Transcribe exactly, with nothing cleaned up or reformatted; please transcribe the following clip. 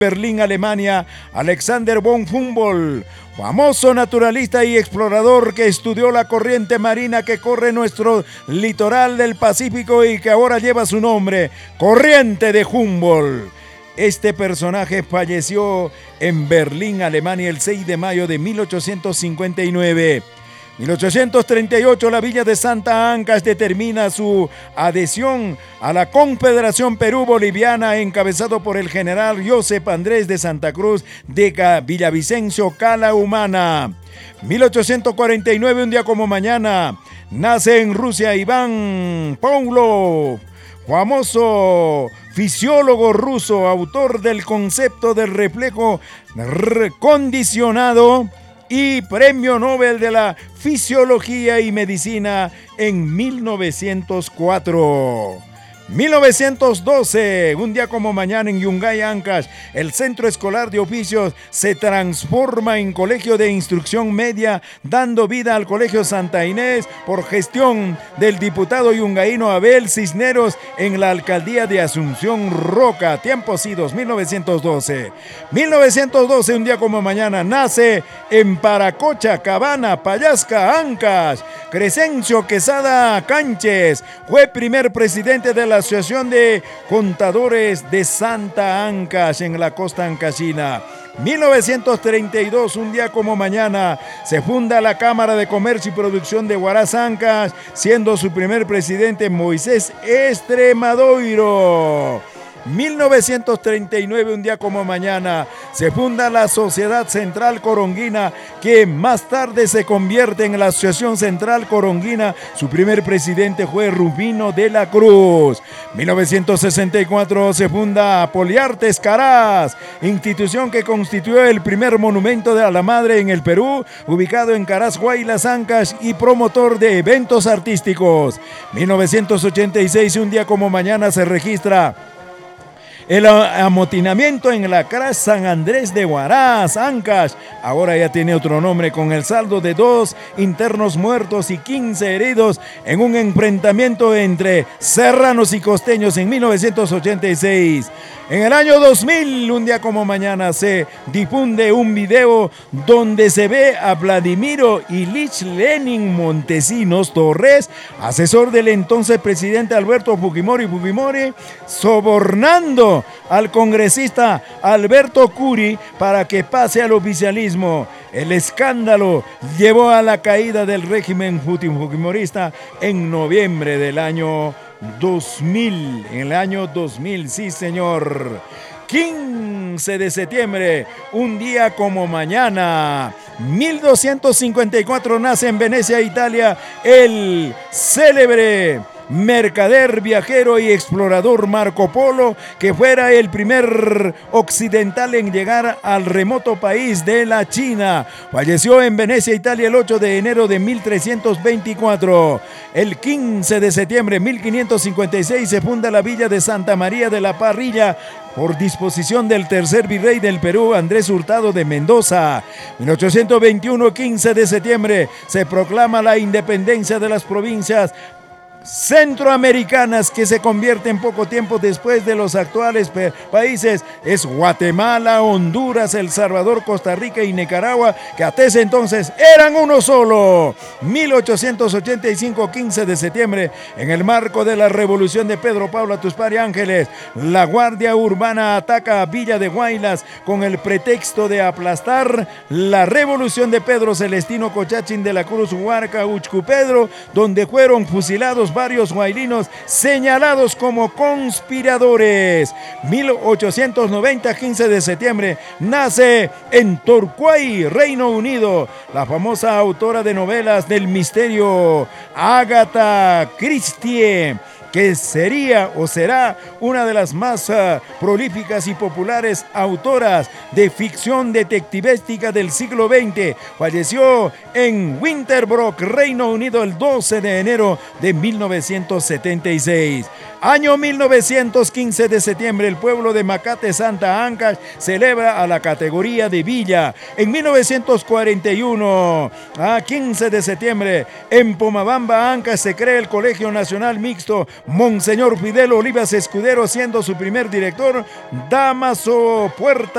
Berlín, Alemania, Alexander von Humboldt, famoso naturalista y explorador que estudió la corriente marina que corre nuestro litoral del Pacífico y que ahora lleva su nombre, Corriente de Humboldt. Este personaje falleció en Berlín, Alemania, el seis de mayo de mil ochocientos cincuenta y nueve. mil ochocientos treinta y ocho, la villa de Santa Ancash determina su adhesión a la Confederación Perú-Boliviana, encabezado por el general Josep Andrés de Santa Cruz de Villavicencio, Cala Humana. mil ochocientos cuarenta y nueve, un día como mañana, nace en Rusia Iván Pavlov, famoso fisiólogo ruso, autor del concepto del reflejo condicionado y Premio Nobel de la Fisiología y Medicina en mil novecientos cuatro. mil novecientos doce, un día como mañana en Yungay, Ancash, el Centro Escolar de Oficios se transforma en Colegio de Instrucción Media, dando vida al Colegio Santa Inés por gestión del diputado yungaíno Abel Cisneros en la alcaldía de Asunción Roca. Tiempos idos, mil novecientos doce. mil novecientos doce, un día como mañana, nace en Paracocha, Cabana, Payasca, Ancash, Crescencio Quesada Canches, fue primer presidente de la Asociación de Contadores de Santa Ancash en la costa ancashina. mil novecientos treinta y dos, un día como mañana, se funda la Cámara de Comercio y Producción de Huaraz, Ancash, siendo su primer presidente Moisés Extremadoiro. mil novecientos treinta y nueve, un día como mañana, se funda la Sociedad Central Coronguina, que más tarde se convierte en la Asociación Central Coronguina. Su primer presidente fue Rubino de la Cruz. mil novecientos sesenta y cuatro se funda Poliartes Caraz, institución que constituyó el primer monumento de la madre en el Perú, ubicado en Caraz, Huaylas, Ancash, y promotor de eventos artísticos. mil novecientos ochenta y seis, un día como mañana, se registra el amotinamiento en la C R A S San Andrés de Huaraz, Ancash. Ahora ya tiene otro nombre, con el saldo de dos internos muertos y quince heridos en un enfrentamiento entre serranos y costeños en mil novecientos ochenta y seis. En el año dos mil, un día como mañana, se difunde un video donde se ve a Vladimiro Ilich Lenin Montesinos Torres, asesor del entonces presidente Alberto Fujimori Fujimori, sobornando al congresista Alberto Curi para que pase al oficialismo. El escándalo llevó a la caída del régimen fujimorista en noviembre del año dos mil, en el año dos mil, sí señor. quince de septiembre, un día como mañana, mil doscientos cincuenta y cuatro, nace en Venecia, Italia, el célebre mercader, viajero y explorador Marco Polo, que fuera el primer occidental en llegar al remoto país de la China. Falleció en Venecia, Italia, el ocho de enero de mil trescientos veinticuatro. El quince de septiembre de mil quinientos cincuenta y seis se funda la villa de Santa María de la Parrilla por disposición del tercer virrey del Perú, Andrés Hurtado de Mendoza. mil ochocientos veintiuno, quince de septiembre, se proclama la independencia de las provincias centroamericanas, que se convierten poco tiempo después de los actuales países. Es Guatemala, Honduras, El Salvador, Costa Rica y Nicaragua, que hasta ese entonces eran uno solo. mil ochocientos ochenta y cinco, quince de septiembre, en el marco de la revolución de Pedro Pablo Tuspari Ángeles, la Guardia Urbana ataca a Villa de Huaylas con el pretexto de aplastar la revolución de Pedro Celestino Cochachín de la Cruz Huarca Uchcupedro, donde fueron fusilados varios huaylinos señalados como conspiradores. mil ochocientos noventa, quince de septiembre, nace en Torquay, Reino Unido, la famosa autora de novelas del misterio, Agatha Christie, que sería o será una de las más uh, prolíficas y populares autoras de ficción detectivística del siglo veinte. Falleció en Winterbrook, Reino Unido, el doce de enero de mil novecientos setenta y seis. Año mil novecientos quince de septiembre, el pueblo de Macate, Santa Ancash, celebra a la categoría de villa. En mil novecientos cuarenta y uno, a quince de septiembre, en Pomabamba, Ancash, se crea el Colegio Nacional Mixto Monseñor Fidel Olivas Escudero siendo su primer director. Damaso Puerta